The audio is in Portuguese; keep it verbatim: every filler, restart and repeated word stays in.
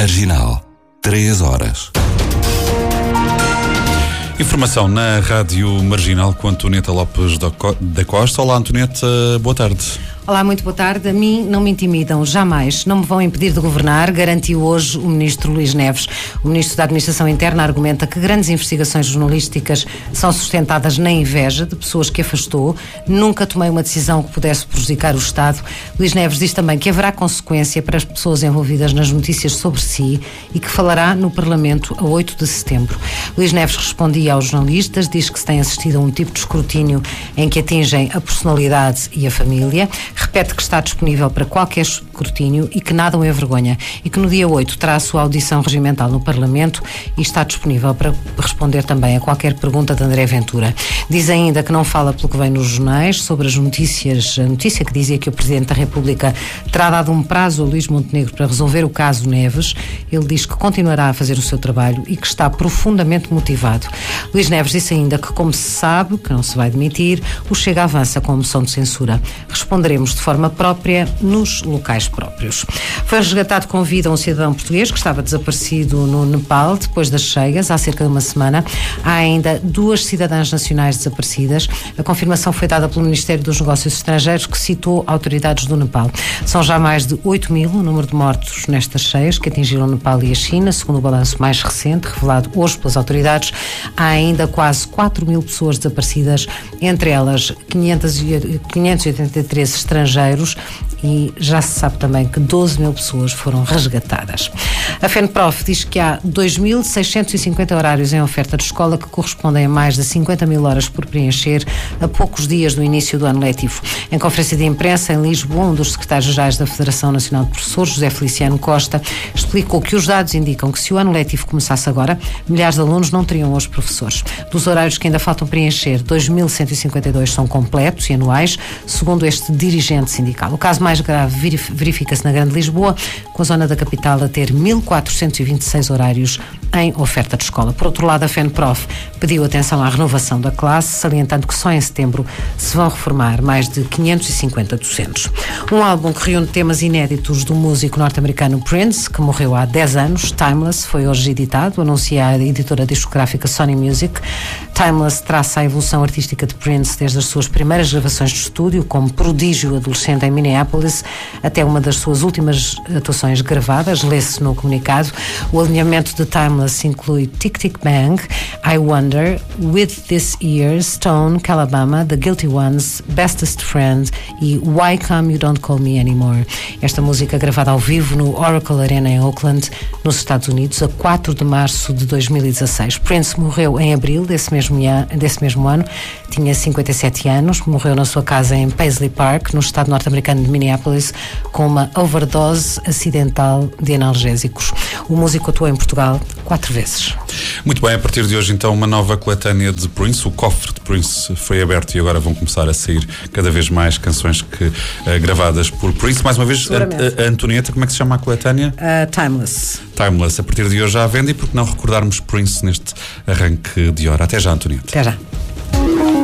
Marginal, três horas. Informação na Rádio Marginal com Antonieta Lopes da Costa. Olá, Antonieta, boa tarde. Olá, muito boa tarde. A mim não me intimidam, jamais. Não me vão impedir de governar, garantiu hoje o ministro Luís Neves. O ministro da Administração Interna argumenta que grandes investigações jornalísticas são sustentadas na inveja de pessoas que afastou. Nunca tomei uma decisão que pudesse prejudicar o Estado. Luís Neves diz também que haverá consequência para as pessoas envolvidas nas notícias sobre si e que falará no Parlamento a oito de setembro. Luís Neves respondia aos jornalistas, diz que se tem assistido a um tipo de escrutínio em que atingem a personalidade e a família. Repete que está disponível para qualquer escrutínio e que nada o envergonha e que no dia oito terá a sua audição regimental no Parlamento e está disponível para responder também a qualquer pergunta de André Ventura. Diz ainda que não fala pelo que vem nos jornais sobre as notícias, a notícia que dizia que o Presidente da República terá dado um prazo a Luís Montenegro para resolver o caso Neves. Ele diz que continuará a fazer o seu trabalho e que está profundamente motivado. Luís Neves disse ainda que, como se sabe, que não se vai demitir, o Chega avança com a moção de censura. Responderemos de forma própria nos locais próprios. Foi resgatado com vida um cidadão português que estava desaparecido no Nepal depois das cheias, há cerca de uma semana. Há ainda duas cidadãs nacionais desaparecidas. A confirmação foi dada pelo Ministério dos Negócios Estrangeiros, que citou autoridades do Nepal. São já mais de oito mil o número de mortos nestas cheias que atingiram o Nepal e a China, segundo o balanço mais recente, revelado hoje pelas autoridades. Há ainda quase quatro mil pessoas desaparecidas, entre elas quinhentos e oitenta e três estrangeiros, e já se sabe também que doze mil pessoas foram resgatadas. A FENPROF diz que há dois mil seiscentos e cinquenta horários em oferta de escola, que correspondem a mais de cinquenta mil horas por preencher a poucos dias do início do ano letivo. Em conferência de imprensa em Lisboa, um dos secretários-gerais da Federação Nacional de Professores, José Feliciano Costa, explicou que os dados indicam que se o ano letivo começasse agora, milhares de alunos não teriam hoje professores. Dos horários que ainda faltam preencher, dois mil cento e cinquenta e dois são completos e anuais, segundo este dirigente sindical. O caso mais grave verifica-se na Grande Lisboa, com a zona da capital a ter mil quatrocentos e vinte e seis horários em oferta de escola. Por outro lado, a FENPROF pediu atenção à renovação da classe, salientando que só em setembro se vão reformar mais de quinhentos e cinquenta docentes. Um álbum que reúne temas inéditos do músico norte-americano Prince, que morreu há dez anos, Timeless, foi hoje editado, anuncia a editora discográfica Sony Music. Timeless traça a evolução artística de Prince desde as suas primeiras gravações de estúdio, como prodígio adolescente em Minneapolis, até uma das suas últimas atuações gravadas. Lê-se no comunicado. O alinhamento de Timeless inclui Tick Tick Bang, I Wonder, With This Year, Stone, Calabama, The Guilty Ones, Bestest Friend e Why Come You Don't Call Me Anymore. Esta música gravada ao vivo no Oracle Arena em Oakland, nos Estados Unidos, a quatro de março de dois mil e dezasseis. Prince morreu em abril desse mesmo, desse mesmo ano, tinha cinquenta e sete anos, morreu na sua casa em Paisley Park, no estado norte-americano de Minneapolis, com uma overdose acidental de analgésicos. O músico atuou em Portugal quatro vezes. Muito bem, a partir de hoje então uma nova coletânea de Prince, o cofre de Prince foi aberto e agora vão começar a sair cada vez mais canções que, uh, gravadas por Prince. Mais uma vez, a, a Antonieta, como é que se chama a coletânea? Uh, Timeless. Timeless, a partir de hoje já à venda, e por que não recordarmos Prince neste arranque de hora. Até já, Antonieta. Até já.